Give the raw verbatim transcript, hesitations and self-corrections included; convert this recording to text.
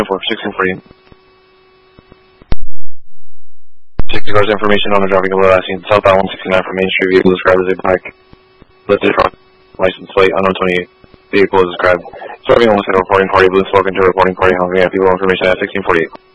for sixteen forty-eight. sixty cars information on the driving below asking southbound one sixty-nine from Main Street. Vehicle described as a black lifted truck, license plate, unknown twenty-eight. Vehicle is described. Serving almost at a reporting party, blue smoke into a reporting party, Hungary, and people information at sixteen forty-eight.